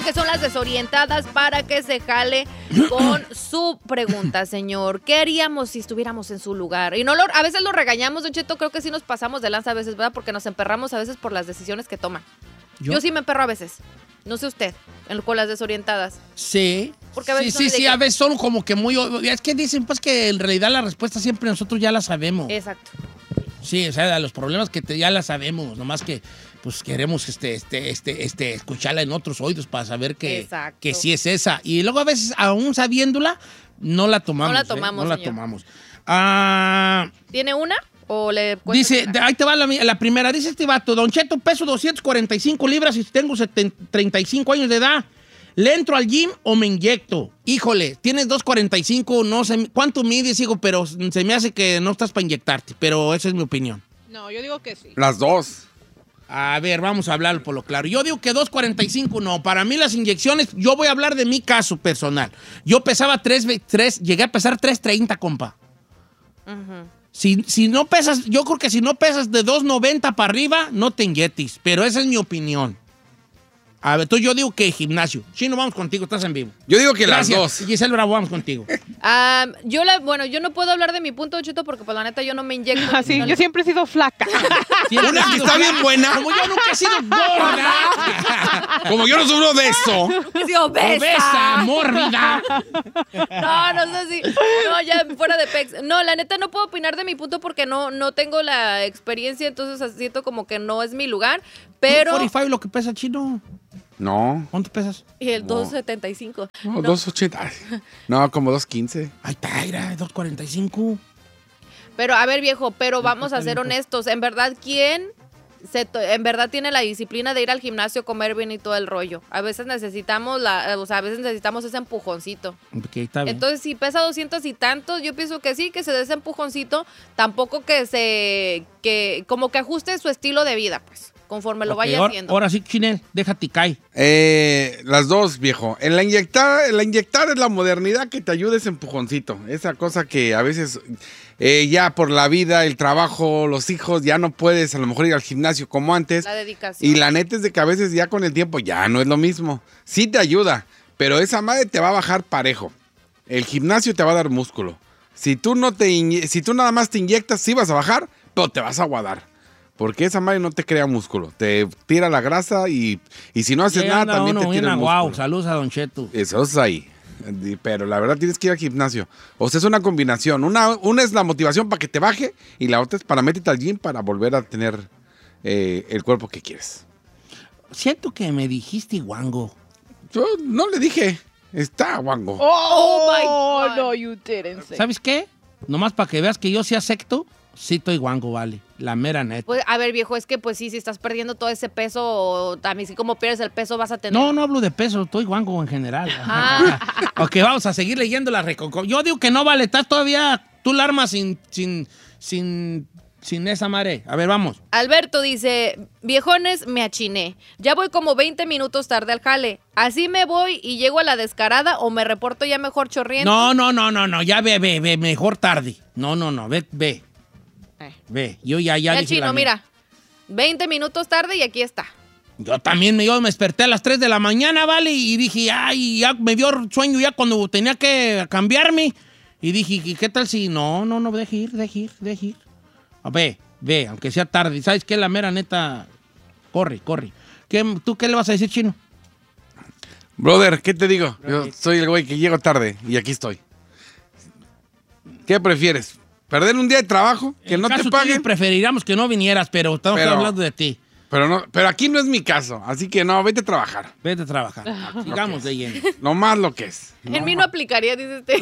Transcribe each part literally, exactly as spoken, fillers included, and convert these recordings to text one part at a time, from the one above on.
Que son las desorientadas para que se jale con su pregunta, señor. ¿Qué haríamos si estuviéramos en su lugar? Y no lo, a veces lo regañamos, Don Cheto, creo que sí nos pasamos de lanza a veces, ¿verdad? Porque nos emperramos a veces por las decisiones que toman. ¿Yo? Yo sí me emperro a veces. No sé usted, con las desorientadas. Sí. Porque a veces sí, sí, sí, que... a veces son como que muy... Es que dicen pues que en realidad la respuesta siempre nosotros ya la sabemos. Exacto. Sí, o sea, los problemas que te, ya la sabemos, nomás que pues queremos este, este, este, este, escucharla en otros oídos para saber que, que sí es esa. Y luego a veces, aún sabiéndola, no la tomamos. No la tomamos, ¿eh? No señor. la tomamos. Ah, ¿Tiene una o le dice, una? Ahí te va la, la primera. Dice este vato, Don Cheto, peso doscientas cuarenta y cinco libras y tengo setenta, treinta y cinco años de edad. ¿Le entro al gym o me inyecto? Híjole, tienes doscientos cuarenta y cinco, no sé, ¿cuánto mides, hijo? Pero se me hace que no estás para inyectarte, pero esa es mi opinión. No, yo digo que sí. Las dos. A ver, vamos a hablar por lo claro. Yo digo que doscientos cuarenta y cinco no. Para mí las inyecciones, yo voy a hablar de mi caso personal. Yo pesaba tres, tres llegué a pesar trescientos treinta, compa. Uh-huh. Si, si no pesas, yo creo que si no pesas de doscientos noventa para arriba, no te inyectes. Pero esa es mi opinión. A ver, entonces yo digo que gimnasio. Chino, vamos contigo, estás en vivo. Yo digo que Gracias. Las dos. Giselle Bravo, vamos contigo. Um, yo la, bueno, yo no puedo hablar de mi punto, Chito, porque pues la neta yo no me inyecto. Ah, sí, no, yo siempre he sido flaca. Una que está bien buena. Como yo nunca he sido gorda. Como yo no sufro de eso. Sí, obesa. Obesa, mórbida. No, no sé si. No, ya fuera de pex. No, la neta no puedo opinar de mi punto porque no, no tengo la experiencia, entonces siento como que no es mi lugar. Pero. cuarenta y cinco lo que pesa, Chino. No. ¿Cuánto pesas? Y el No. doscientos setenta y cinco. No, No. doscientos ochenta. No, como doscientos quince. Ay, Taira, doscientos cuarenta y cinco. Pero, a ver, viejo, pero vamos a ser honestos. En verdad, ¿quién se to- en verdad tiene la disciplina de ir al gimnasio, comer bien y todo el rollo? A veces necesitamos la, o sea, a veces necesitamos ese empujoncito. Okay, está bien. Entonces, si pesa doscientos y tantos, yo pienso que sí, que se dé ese empujoncito. Tampoco que se, que como que ajuste su estilo de vida, pues, conforme lo Ok, vaya ahora, haciendo. Ahora sí, Chinel, déjate caer. Eh, las dos, viejo. En la inyectar, en la inyectar es la modernidad que te ayuda ese empujoncito. Esa cosa que a veces eh, ya por la vida, el trabajo, los hijos, ya no puedes a lo mejor ir al gimnasio como antes. La dedicación. Y la neta es de que a veces ya con el tiempo ya no es lo mismo. Sí te ayuda, pero esa madre te va a bajar parejo. El gimnasio te va a dar músculo. Si tú, no te inye- si tú nada más te inyectas, sí vas a bajar, pero te vas a aguadar. Porque esa madre no te crea músculo. Te tira la grasa y, y si no haces Sí, nada, anda también uno te bien tira el aguao. músculo. Saludos a Don Cheto. Eso es ahí. Pero la verdad tienes que ir al gimnasio. O sea, es una combinación. Una, una es la motivación para que te baje y la otra es para métete al gym para volver a tener eh, el cuerpo que quieres. Siento que me dijiste guango. Yo no le dije. Está guango. Oh, my God. no, you didn't say. ¿Sabes qué? Nomás para que veas que yo sí acepto, sí estoy guango, vale. La mera neta. Pues, a ver, viejo, es que pues sí, si estás perdiendo todo ese peso, también si como pierdes el peso vas a tener... No, no hablo de peso, estoy guango en general. Ajá. Ok, vamos a seguir leyendo la reconcom. Yo digo que no vale, estás todavía, tú la armas sin, sin, sin, sin esa madre. A ver, vamos. Alberto dice, viejones, me achiné. Ya voy como veinte minutos tarde al jale. Así me voy y llego a la descarada o me reporto ya mejor chorriendo. No, no, no, no, no, ya ve, ve, ve, mejor tarde. No, no, no, ve, ve. Eh. Ve, yo ya, ya Ya, dije la Chino, mía. mira, veinte minutos tarde y aquí está. Yo también me, yo me desperté a las tres de la mañana, ¿vale? Y dije, ay, ya me dio sueño ya cuando tenía que cambiarme. Y dije, ¿y qué tal si...? No, no, no, deje ir, deje ir, deje ir. A ver, ve, aunque sea tarde. ¿Sabes qué? La mera neta, corre, corre. ¿Qué, ¿Tú qué le vas a decir, Chino? Brother, ¿qué te digo? Yo soy el güey que llego tarde y aquí estoy. ¿Qué prefieres? ¿Perder un día de trabajo? ¿Que En no caso te tuyo, paguen? preferiríamos que no vinieras, pero estamos Pero- hablando de ti. Pero, no, pero aquí no es mi caso, así que no, vete a trabajar. Vete a trabajar. Sigamos leyendo. No más lo que es. En mí no aplicaría, dice este.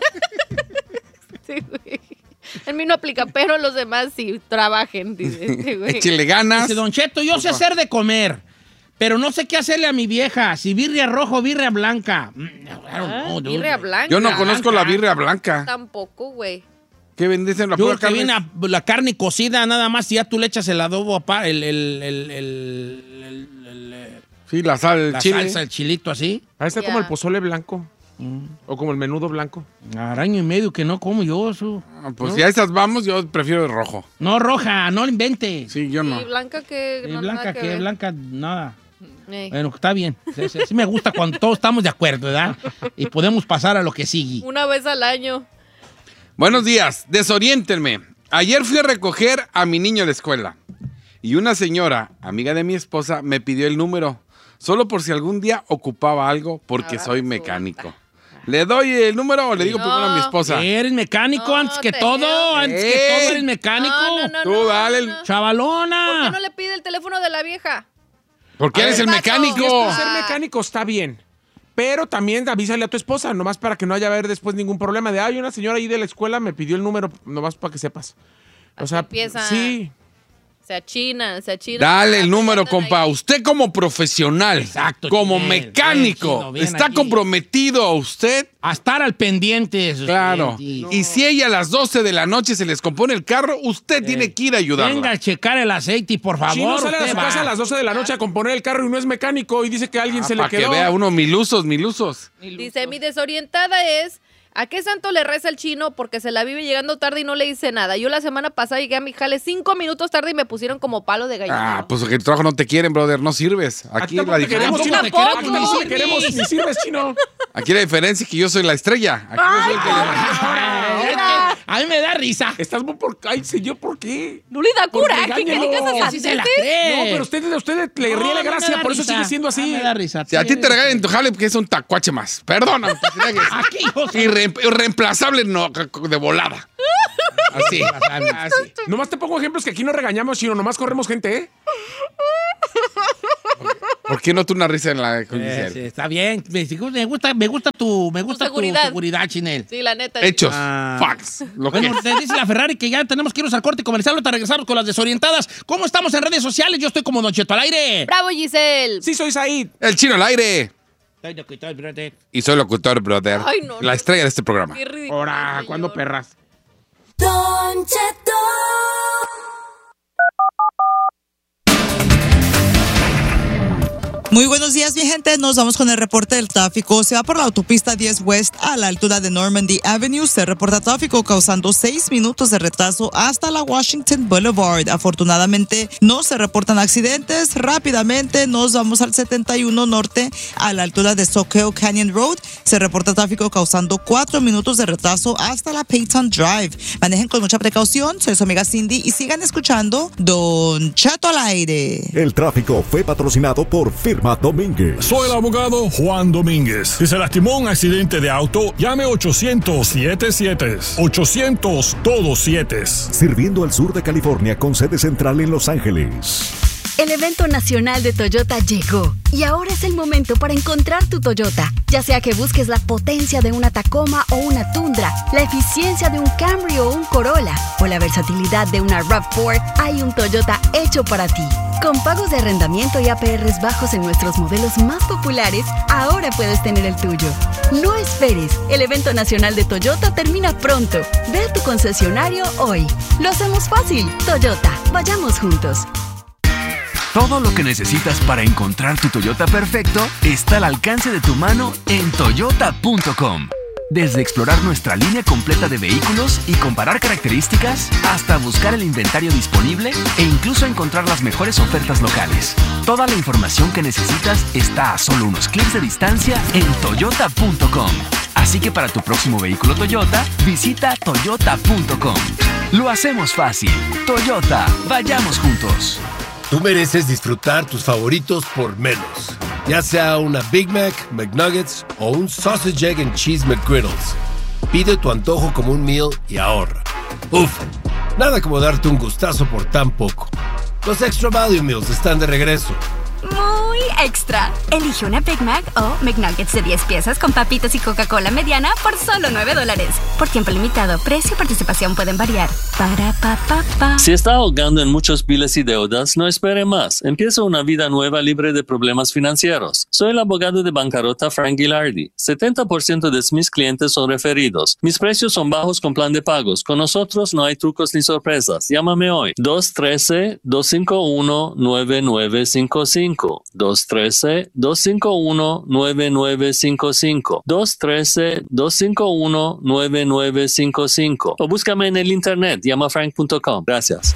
Sí, güey. En mí no aplica, pero los demás sí trabajen, dice este, güey. Échele ganas. Dice, Don Cheto, yo sé hacer de comer, pero no sé qué hacerle a mi vieja. Si birria rojo o birria blanca. Mm, I don't know, dude. Birria blanca. Yo no conozco la birria blanca. Tampoco, güey. ¿Qué bendicen la Yo pura creo que carne? viene a- la carne cocida nada más y ya tú le echas el adobo, apa- el, el, el, el, el- el- el- Sí, la sal, el la chile. salsa, el chilito así. Ahí está Ya. como el pozole blanco. O como el menudo blanco. Araño y medio que no como yo. Eso. Ah, pues si a esas vamos, yo prefiero el rojo. No, roja, no lo inventes. Sí, yo no. Y blanca que... Eh, no, blanca, nada que ver. blanca, nada. Ey. Bueno, está bien. Sí, sí, sí me gusta cuando todos estamos de acuerdo, ¿verdad? Y podemos pasar a lo que sigue. Una vez al año. Buenos días, desoriéntenme. Ayer fui a recoger a mi niño a la escuela y una señora, amiga de mi esposa, me pidió el número, solo por si algún día ocupaba algo, porque Ahora soy resulta. mecánico. ¿Le doy el número o le digo No. primero a mi esposa? ¿Eres mecánico No, antes que te todo? veo. Antes Eh. que todo eres mecánico. No, no, no, Tú no, dale el- no, no. Chavalona. ¿Por qué no le pide el teléfono de la vieja? Porque A eres ver, el vato. mecánico. Ah. Ser mecánico está bien. Pero también avísale a tu esposa, nomás para que no haya haber después ningún problema. De, ay, una señora ahí de la escuela me pidió el número, nomás para que sepas. O Así sea, empieza. sí. Se achinan, se achinan. Dale el número, Andan compa. ahí. Usted como profesional, Exacto, como Chinel. mecánico, Bien, chino, bien está aquí. comprometido a usted. A estar al pendiente de sus Claro. clientes. Y si ella a las doce de la noche se les compone el carro, usted tiene que ir a ayudarla. Venga a checar el aceite, por favor. Chino sale a usted su va. casa a las doce de la noche a componer el carro y no es mecánico y dice que a alguien se le Para Ah, que quedó. vea uno milusos, milusos. Dice, mi desorientada es, ¿a qué santo le reza el chino? Porque se la vive llegando tarde y no le dice nada. Yo la semana pasada llegué a mi jale cinco minutos tarde y me pusieron como palo de gallina. Ah, pues que el trabajo no te quieren, brother, no sirves. A ti Aquí la tampoco te queremos, diferencia, chino. Tampoco te Aquí queremos, tampoco ni te queremos, sirves. ni sirves, chino. aquí la diferencia es que yo soy la estrella. Aquí yo soy el que le- Ay, es que a mí me da risa. Estás muy por... Ay, señor, ¿por qué? No le da Por coraje que regáñalo. digas Que esas así se la sandeces. cree. No, pero usted, a usted le No, ríe la no me gracia, da por eso risa. sigue siendo No así. me da risa. Si a ti te regalan en tu jale, porque es un tacuache más. Perdóname. Aquí, José. Irre- Irreemplazable no, de volada. Así. Así. Nomás te pongo ejemplos que aquí no regañamos, chino, nomás corremos gente, ¿eh? ¿Por qué no tú una risa en la Eh, judicial? sí, está bien. Me me gusta, me gusta tu, me gusta tu seguridad. seguridad, Chinel. Sí, la neta. Hechos. Ah. Facts. Lo que Bueno, es. te dice la Ferrari que ya tenemos que irnos al corte comercial. Ahorita regresamos con las desorientadas. ¿Cómo estamos en redes sociales? Yo estoy como Don Cheto al aire. Bravo, Giselle. Sí, soy Said. El chino al aire. Y soy locutor, brother. Ay, no, la no. estrella de este programa. Qué ridículo, Ahora, señor. ¿cuándo perras? Don Cheto. Muy buenos días, mi gente. Nos vamos con el reporte del tráfico. Se va por la autopista diez West a la altura de Normandy Avenue. Se reporta tráfico causando seis minutos de retraso hasta la Washington Boulevard. Afortunadamente, no se reportan accidentes. Rápidamente nos vamos al setenta y uno Norte a la altura de Soquel Canyon Road. Se reporta tráfico causando cuatro minutos de retraso hasta la Peyton Drive. Manejen con mucha precaución. Soy su amiga Cindy y sigan escuchando Don Cheto al aire. El tráfico fue patrocinado por Firma Domínguez. Soy el abogado Juan Domínguez. Si se lastimó en un accidente de auto, llame ochocientos siete siete. ochocientos todos siete. Sirviendo al sur de California con sede central en Los Ángeles. El evento nacional de Toyota llegó y ahora es el momento para encontrar tu Toyota. Ya sea que busques la potencia de una Tacoma o una Tundra, la eficiencia de un Camry o un Corolla o la versatilidad de una RAV cuatro, hay un Toyota hecho para ti. Con pagos de arrendamiento y A P Rs bajos en nuestros modelos más populares, ahora puedes tener el tuyo. No esperes, el evento nacional de Toyota termina pronto. Ve a tu concesionario hoy. Lo hacemos fácil. Toyota, vayamos juntos. Todo lo que necesitas para encontrar tu Toyota perfecto está al alcance de tu mano en toyota punto com. Desde explorar nuestra línea completa de vehículos y comparar características, hasta buscar el inventario disponible e incluso encontrar las mejores ofertas locales. Toda la información que necesitas está a solo unos clics de distancia en toyota punto com. Así que para tu próximo vehículo Toyota, visita toyota punto com. Lo hacemos fácil. Toyota, vayamos juntos. Tú mereces disfrutar tus favoritos por menos. Ya sea una Big Mac, McNuggets o un Sausage, Egg and Cheese McGriddles. Pide tu antojo como un meal y ahorra. Uf, nada como darte un gustazo por tan poco. Los Extra Value Meals están de regreso. Muy extra. Elige una Big Mac o McNuggets de diez piezas con papitas y Coca-Cola mediana por solo nueve dólares. Por tiempo limitado, precio y participación pueden variar. Para pa pa pa. Si está ahogando en muchos biles y deudas, no espere más. Empieza una vida nueva libre de problemas financieros. Soy el abogado de bancarrota Frank Gilardi. setenta por ciento de mis clientes son referidos. Mis precios son bajos con plan de pagos. Con nosotros no hay trucos ni sorpresas. Llámame hoy. dos uno tres, dos cinco uno, nueve nueve cinco cinco. dos uno tres, dos cinco uno, nueve nueve cinco cinco. dos uno tres, dos cinco uno, nueve nueve cinco cinco. O búscame en el internet. Llama frank punto com. Gracias.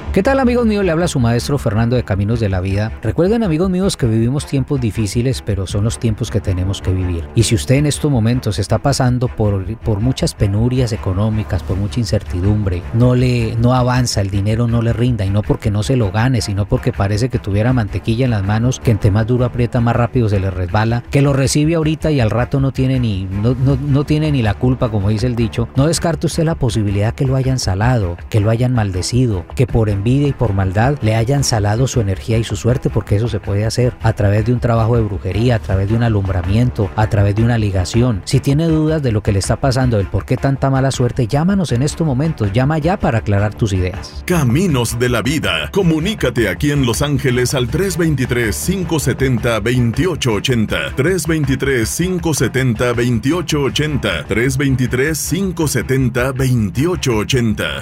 ¿Qué tal, amigos míos? Le habla su maestro Fernando de Caminos de la Vida. Recuerden, amigos míos, que vivimos tiempos difíciles, pero son los tiempos que tenemos que vivir. Y si usted en estos momentos está pasando por, por muchas penurias económicas, por mucha incertidumbre, no le no avanza, el dinero no le rinda, y no porque no se lo gane, sino porque parece que tuviera mantequilla en las manos, que entre más duro aprieta, más rápido se le resbala, que lo recibe ahorita y al rato no tiene ni, no, no, no tiene ni la culpa, como dice el dicho, no descarte usted la posibilidad que lo hayan salado, que lo hayan maldecido, que por envidia y por maldad le hayan salado su energía y su suerte, porque eso se puede hacer a través de un trabajo de brujería, a través de un alumbramiento, a través de una ligación. Si tiene dudas de lo que le está pasando, del por qué tanta mala suerte, llámanos en estos momentos, llama ya para aclarar tus ideas. Caminos de la Vida. Comunícate aquí en Los Ángeles al tres dos tres, cinco siete cero, dos ocho ocho cero, tres dos tres, cinco siete cero, dos ocho ocho cero, tres dos tres, cinco siete cero, dos ocho ocho cero.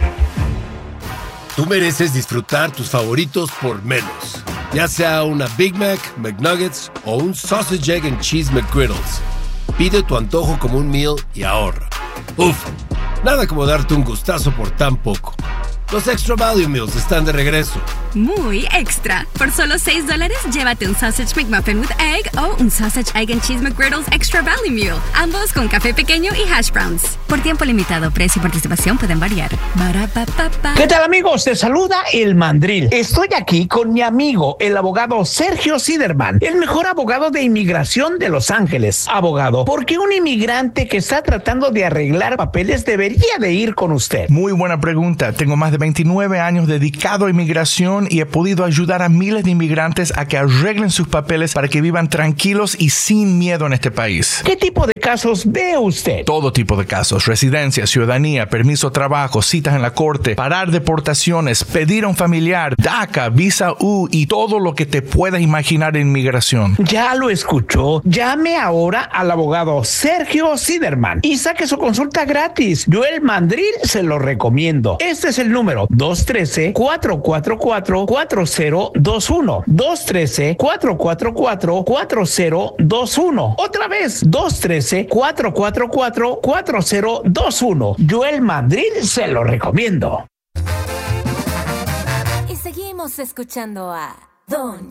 Tú mereces disfrutar tus favoritos por menos. Ya sea una Big Mac, McNuggets o un Sausage, Egg and Cheese McGriddles. Pide tu antojo como un meal y ahorra. Uf, nada como darte un gustazo por tan poco. Los Extra Value Meals están de regreso. Muy extra. Por solo seis dólares, llévate un Sausage McMuffin with Egg o un Sausage, Egg and Cheese McGriddles Extra Value Meal. Ambos con café pequeño y hash browns. Por tiempo limitado, precio y participación pueden variar. Ba-ra-pa-pa-pa. ¿Qué tal, amigos? Te saluda el Mandril. Estoy aquí con mi amigo, el abogado Sergio Siderman, el mejor abogado de inmigración de Los Ángeles. Abogado, ¿por qué un inmigrante que está tratando de arreglar papeles debería de ir con usted? Muy buena pregunta. Tengo más de veintinueve años dedicado a inmigración y he podido ayudar a miles de inmigrantes a que arreglen sus papeles para que vivan tranquilos y sin miedo en este país. ¿Qué tipo de casos ve usted? Todo tipo de casos: residencia, ciudadanía, permiso de trabajo, citas en la corte, parar deportaciones, pedir a un familiar, DACA, visa U y todo lo que te puedas imaginar en inmigración. Ya lo escuchó. Llame ahora al abogado Sergio Siderman y saque su consulta gratis. Yo, el Mandril, se lo recomiendo. Este es el número dos uno tres, cuatro cuatro cuatro, cuatro cero dos uno. dos uno tres, cuatro cuatro cuatro, cuatro cero dos uno. Otra vez, dos uno tres, cuatro cuatro cuatro, cuatro cero dos uno. Yo, el Madrid, se lo recomiendo. Y seguimos escuchando a Don